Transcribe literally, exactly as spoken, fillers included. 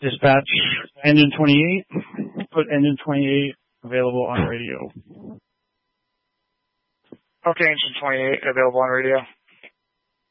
Dispatch engine twenty-eight. Put engine twenty-eight available on radio. Okay, engine twenty-eight available on radio.